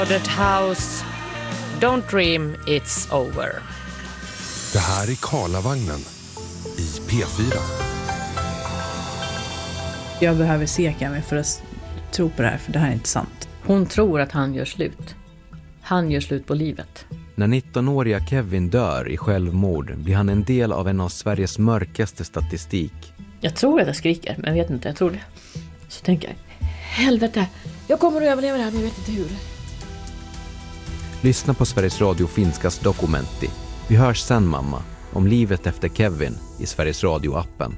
Crowded House, Don't Dream It's Over. Det här är Karlavagnen i P4. Jag behöver se Kevin för att tro på det här, för det här är inte sant. Hon tror att han gör slut. Han gör slut på livet. När 19-åriga Kevin dör i självmord blir han en del av en av Sveriges mörkaste statistik. Jag tror att jag skriker, men jag vet inte, jag tror det. Så tänker jag, helvete, jag kommer att överleva det här, men jag vet inte hur. Lyssna på Sveriges Radio Finskas Dokumenti. Vi hörs sen, mamma, om livet efter Kevin i Sveriges Radio-appen.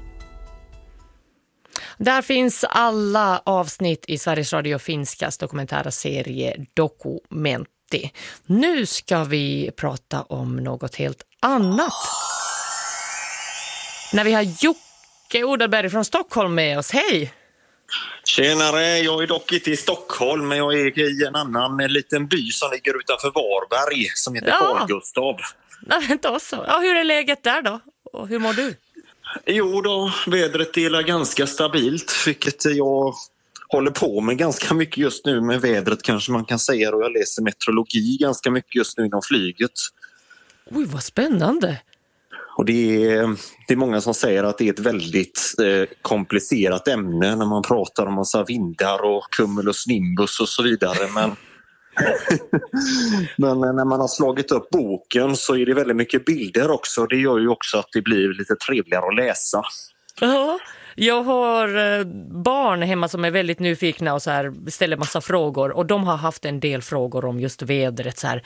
Där finns alla avsnitt i Sveriges Radio Finskas dokumentära serie Dokumenti. Nu ska vi prata om något helt annat. När vi har Jocke Odelberg från Stockholm med oss. Hej! Tjenare, jag är dock inte i Stockholm, men jag är i en annan liten by som ligger utanför Varberg som heter Carl Gustav. Nej, vänta också. Ja, hur är läget där då? Och hur mår du? Jo då, vädret är ganska stabilt, vilket jag håller på med ganska mycket just nu med vädret kanske man kan säga. Och jag läser meteorologi ganska mycket just nu inom flyget. Oj, vad spännande! Och det är många som säger att det är ett väldigt komplicerat ämne när man pratar om massa vindar och cumulus nimbus och så vidare. Men när man har slagit upp boken så är det väldigt mycket bilder också. Det gör ju också att det blir lite trevligare att läsa. Ja, jag har barn hemma som är väldigt nyfikna och så här ställer massa frågor. Och de har haft en del frågor om just vädret. Så här,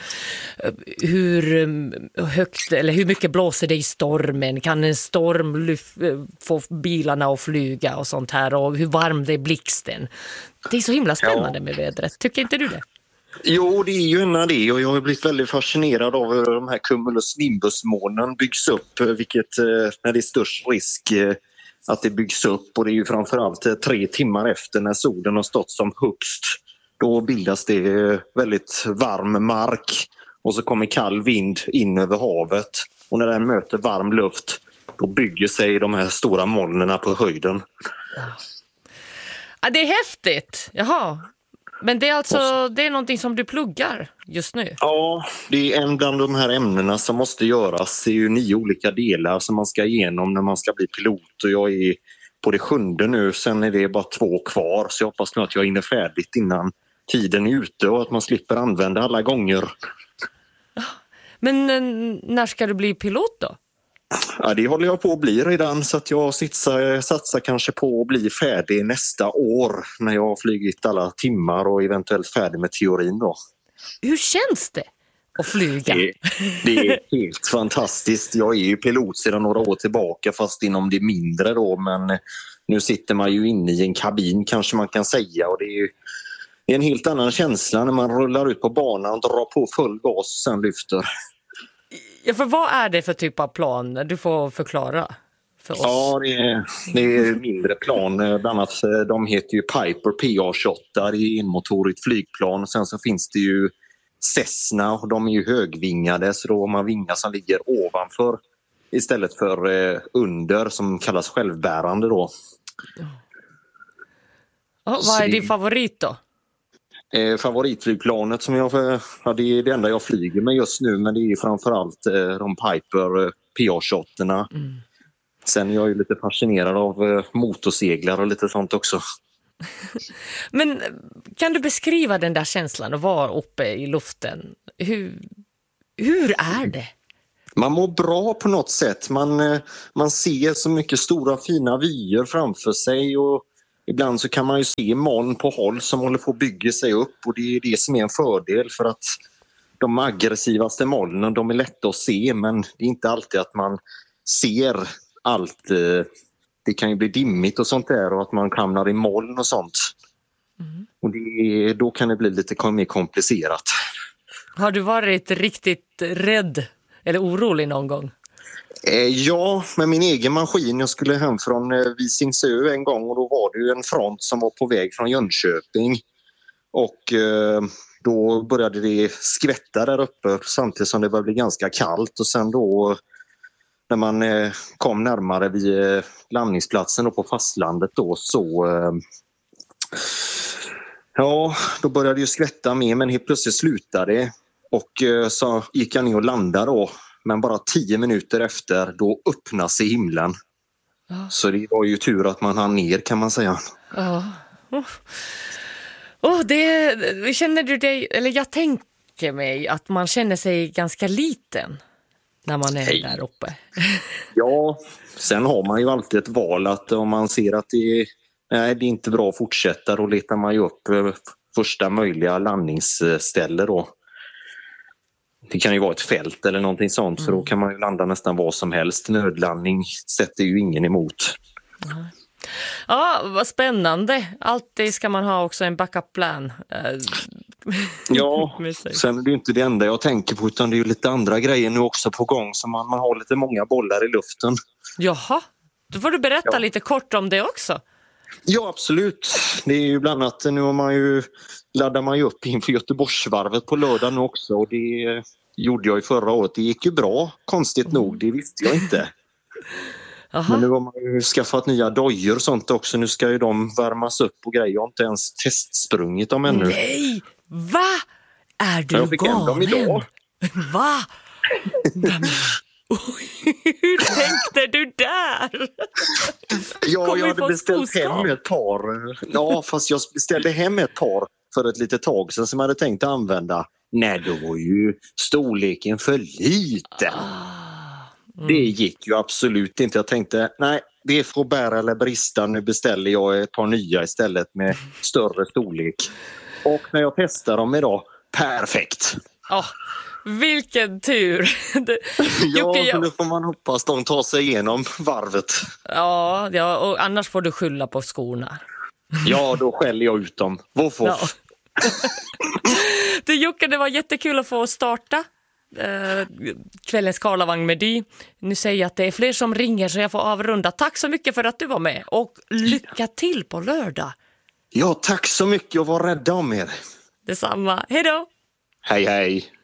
hur högt eller hur mycket blåser det i stormen? Kan en storm få bilarna att flyga och sånt här? Och hur varm det är blixten? Det är så himla spännande med vädret. Tycker inte du det? Jo, det är ju en av det, och jag har blivit väldigt fascinerad av hur de här cumulus nimbus-molnen byggs upp, vilket när det är störst risk att det byggs upp, och det är ju framförallt 3 timmar efter när solen har stått som högst. Då bildas det väldigt varm mark och så kommer kall vind in över havet, och när den möter varm luft då bygger sig de här stora molnen på höjden. Ja, det är häftigt, jaha. Men det är alltså det är någonting som du pluggar just nu? Ja, det är en bland de här ämnena som måste göras. Det är ju 9 olika delar som man ska igenom när man ska bli pilot. Och jag är på det 7:e nu, sen är det bara 2 kvar. Så jag hoppas nu att jag hinner färdigt innan tiden är ute och att man slipper använda alla gånger. Men när ska du bli pilot då? Ja, det håller jag på att bli redan, så att jag satsar kanske på att bli färdig nästa år när jag har flygit alla timmar och eventuellt färdig med teorin då. Hur känns det att flyga? Det är helt fantastiskt. Jag är ju pilot sedan några år tillbaka, fast inom det mindre då, men nu sitter man ju inne i en kabin kanske man kan säga, och det är ju en helt annan känsla när man rullar ut på banan, drar på full gas och sen lyfter. Ja, för vad är det för typ av plan? Du får förklara för oss. Ja, det är mindre plan. Bland annat, de heter ju Piper PA-28, det är enmotorigt flygplan. Sen så finns det ju Cessna, och de är ju högvingade, så då har man vingar som ligger ovanför istället för under, som kallas självbärande då. Ja, vad är din favorit då? Favoritflygplanet som det är det enda jag flyger med just nu, men det är framförallt de Piper PA-28. Sen är jag ju lite fascinerad av motorseglar och lite sånt också. Men kan du beskriva den där känslan att vara uppe i luften? Hur är det? Man mår bra på något sätt. Man ser så mycket stora fina vyer framför sig, och ibland så kan man ju se moln på håll som håller på att bygga sig upp, och det är det som är en fördel, för att de aggressivaste molnen, de är lätta att se, men det är inte alltid att man ser allt. Det kan ju bli dimmigt och sånt där, och att man hamnar i moln och sånt. Och då kan det bli lite mer komplicerat. Har du varit riktigt rädd eller orolig någon gång? Ja, med min egen maskin. Jag skulle hem från Visingsö en gång, och då var det ju en front som var på väg från Jönköping. Och då började det skvätta där uppe samtidigt som det började bli ganska kallt. Och sen då när man kom närmare vid landningsplatsen och på fastlandet då, så Ja, då började ju skvätta med, men helt plötsligt slutade det. Och så gick jag ner och landade då. Men bara 10 minuter efter, då öppnade sig himlen. Så det var ju tur att man hann ner, kan man säga. Ja. Känner du dig, eller jag tänker mig att man känner sig ganska liten när man är där uppe. Ja, sen har man ju alltid ett val att om man ser att det är inte bra att fortsätta, då letar man ju upp första möjliga landningsställe då. Det kan ju vara ett fält eller någonting sånt, för då kan man ju landa nästan vad som helst. Nödlandning sätter ju ingen emot. Ja, vad spännande. Alltid ska man ha också en backup plan. Ja, sen är det ju inte det enda jag tänker på, utan det är ju lite andra grejer nu också på gång, så man har lite många bollar i luften. Jaha, då får du berätta lite kort om det också. Ja, absolut. Det är ju bland annat, nu laddar man ju upp inför Göteborgsvarvet på lördag nu också, och det gjorde jag ju förra året. Det gick ju bra, konstigt nog, det visste jag inte. Aha. Men nu har man ju skaffat nya dojor och sånt också. Nu ska ju de värmas upp och grejer. Jag har inte ens testsprungit dem ännu. Nej, va? Är du jag fick hem dem idag. Va? Hur tänkte du där? Ja, jag hade beställt hem ett par. Ja, fast jag beställde hem ett par för ett litet tag sedan som jag hade tänkt använda. Nej, då var ju storleken för liten. Det gick ju absolut inte. Jag tänkte, nej, det får bära eller brista. Nu beställer jag ett par nya istället med större storlek. Och när jag testar dem idag, perfekt. Vilken tur. Ja, nu får man hoppas de tar sig igenom varvet. Ja, och annars får du skylla på skorna. Ja, då skäller jag ut dem. Voff. Ja. Du Jocke, det var jättekul att få starta kvällens Karlavagn med dig. Nu säger jag att det är fler som ringer så jag får avrunda. Tack så mycket för att du var med och lycka till på lördag. Ja, tack så mycket och var rädda om er. Detsamma. Hej då! Hej, hej.